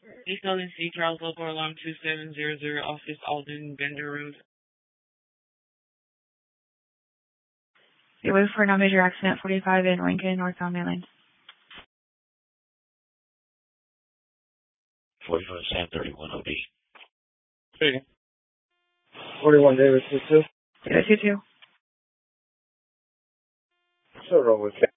Please call in C. Charles Local Alarm 2700, Office Alden, Bender Road. It was for a non-major accident, 45 in Lincoln, northbound mainland. 45 Sam 31 OD. Speaking. 41 Davis 22. Davis 22. So roll with